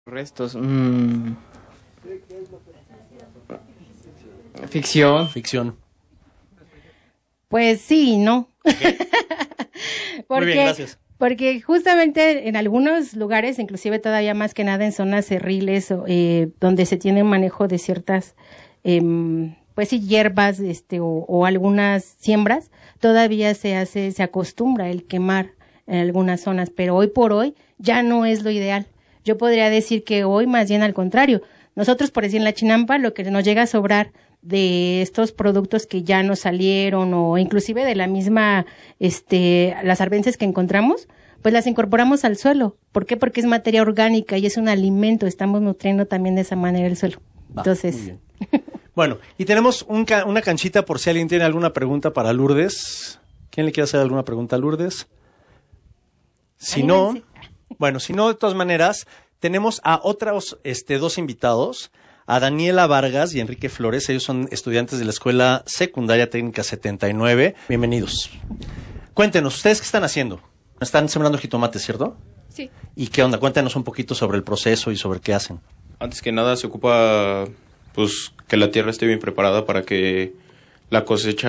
Restos. Ficción. Ficción. Pues sí, ¿no? Okay. Muy bien, gracias. Porque justamente en algunos lugares, inclusive todavía más que nada en zonas cerriles, donde se tiene un manejo de ciertas, pues sí, hierbas, o algunas siembras, todavía se acostumbra el quemar en algunas zonas, pero hoy por hoy ya no es lo ideal. Yo podría decir que hoy más bien al contrario. Nosotros, por decir en la Chinampa, lo que nos llega a sobrar de estos productos que ya nos salieron o inclusive de la misma, las arbences que encontramos, pues las incorporamos al suelo. ¿Por qué? Porque es materia orgánica y es un alimento. Estamos nutriendo también de esa manera el suelo. Entonces. Muy bien. Bueno, y tenemos una canchita por si alguien tiene alguna pregunta para Lourdes. ¿Quién le quiere hacer alguna pregunta a Lourdes? Si no, de todas maneras, tenemos a otros dos invitados, a Daniela Vargas y Enrique Flores. Ellos son estudiantes de la Escuela Secundaria Técnica 79. Bienvenidos. Cuéntenos, ¿ustedes qué están haciendo? Están sembrando jitomates, ¿cierto? Sí. ¿Y qué onda? Cuéntanos un poquito sobre el proceso y sobre qué hacen. Antes que nada se ocupa pues que la tierra esté bien preparada para que la cosecha